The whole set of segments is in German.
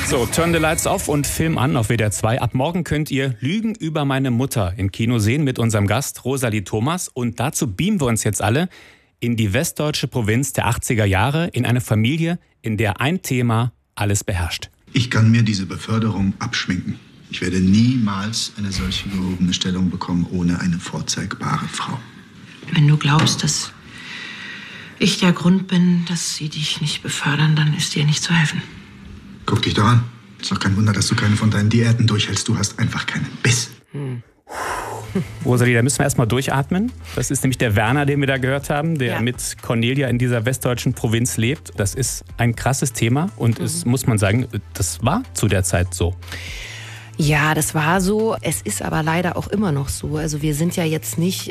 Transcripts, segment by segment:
So, Turn the Lights Off und Film an auf WDR 2. Ab morgen könnt ihr Lügen über meine Mutter im Kino sehen mit unserem Gast Rosalie Thomas. Und dazu beamen wir uns jetzt alle in die westdeutsche Provinz der 80er Jahre, in eine Familie, in der ein Thema alles beherrscht. Ich kann mir diese Beförderung abschminken. Ich werde niemals eine solche gehobene Stellung bekommen ohne eine vorzeigbare Frau. Wenn du glaubst, dass ich der Grund bin, dass sie dich nicht befördern, dann ist dir nicht zu helfen. Guck dich doch an. Ist doch kein Wunder, dass du keine von deinen Diäten durchhältst. Du hast einfach keinen Biss. Rosalie, da müssen wir erstmal durchatmen. Das ist nämlich der Werner, den wir da gehört haben, der mit Cornelia in dieser westdeutschen Provinz lebt. Das ist ein krasses Thema und es muss man sagen, das war zu der Zeit so. Ja, das war so. Es ist aber leider auch immer noch so. Also wir sind ja jetzt nicht...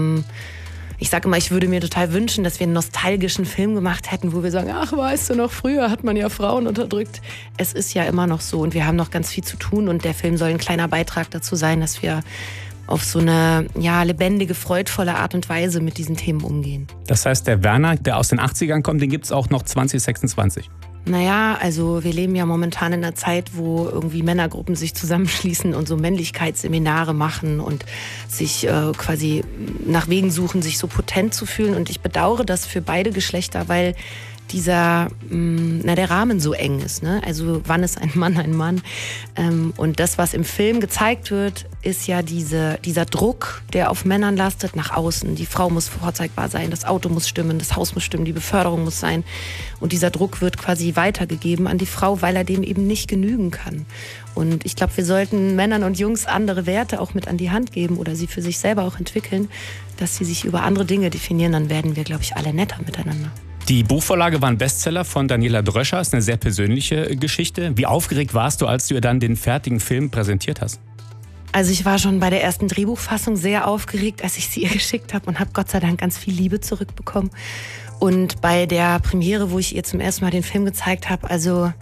Ich sage immer, ich würde mir total wünschen, dass wir einen nostalgischen Film gemacht hätten, wo wir sagen, ach, weißt du noch, früher hat man ja Frauen unterdrückt. Es ist ja immer noch so und wir haben noch ganz viel zu tun und der Film soll ein kleiner Beitrag dazu sein, dass wir auf so eine lebendige, freudvolle Art und Weise mit diesen Themen umgehen. Das heißt, der Werner, der aus den 80ern kommt, den gibt es auch noch 2026. Naja, also wir leben ja momentan in einer Zeit, wo irgendwie Männergruppen sich zusammenschließen und so Männlichkeitsseminare machen und sich quasi nach Wegen suchen, sich so potent zu fühlen. Und ich bedauere das für beide Geschlechter, weil der Rahmen so eng ist. Ne? Also wann ist ein Mann ein Mann? Und das, was im Film gezeigt wird, ist ja dieser Druck, der auf Männern lastet, nach außen. Die Frau muss vorzeigbar sein, das Auto muss stimmen, das Haus muss stimmen, die Beförderung muss sein. Und dieser Druck wird quasi weitergegeben an die Frau, weil er dem eben nicht genügen kann. Und ich glaube, wir sollten Männern und Jungs andere Werte auch mit an die Hand geben oder sie für sich selber auch entwickeln, dass sie sich über andere Dinge definieren. Dann werden wir, glaube ich, alle netter miteinander. Die Buchvorlage war ein Bestseller von Daniela Dröscher, ist eine sehr persönliche Geschichte. Wie aufgeregt warst du, als du ihr dann den fertigen Film präsentiert hast? Also ich war schon bei der ersten Drehbuchfassung sehr aufgeregt, als ich sie ihr geschickt habe und habe Gott sei Dank ganz viel Liebe zurückbekommen. Und bei der Premiere, wo ich ihr zum ersten Mal den Film gezeigt habe, also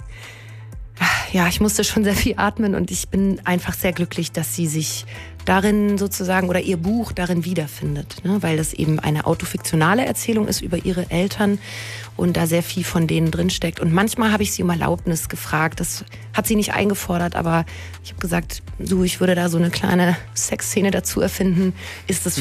ja, ich musste schon sehr viel atmen und ich bin einfach sehr glücklich, dass sie sich darin sozusagen oder ihr Buch darin wiederfindet, ne? Weil das eben eine autofiktionale Erzählung ist über ihre Eltern und da sehr viel von denen drinsteckt. Und manchmal habe ich sie um Erlaubnis gefragt, das hat sie nicht eingefordert, aber ich habe gesagt, ich würde da so eine kleine Sexszene dazu erfinden, ist das